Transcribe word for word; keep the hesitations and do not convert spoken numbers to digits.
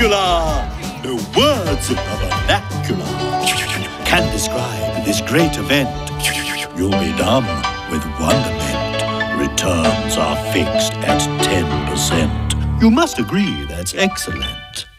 vernacular! No words of the vernacular can describe this great event. You'll be dumb with wonderment. Returns are fixed at ten percent. You must agree that's excellent.